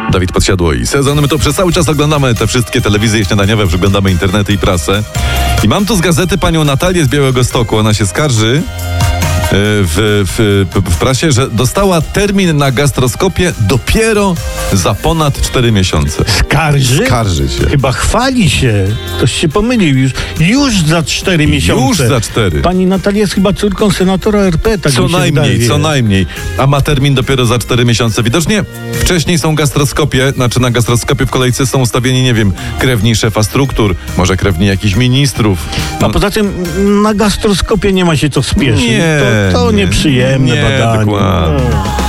Dawid Podsiadło i Sezon. My to przez cały czas oglądamy te wszystkie telewizje śniadaniowe, przeglądamy internety i prasę. I mam tu z gazety panią Natalię z Białegostoku. Ona się skarży w prasie, że dostała termin na gastroskopię dopiero za ponad 4 miesiące. Skarży? Skarży się. Chyba chwali się. Ktoś się pomylił już za 4 miesiące. Już za 4. Pani Natalia jest chyba córką senatora RP, tak Co najmniej. A ma termin dopiero za 4 miesiące. Widocznie wcześniej są gastroskopie, na gastroskopie w kolejce są ustawieni, nie wiem, krewni szefa struktur, może krewni jakichś ministrów. A poza tym na gastroskopie nie ma się co spieszyć. To nieprzyjemne badanie. Dokładnie.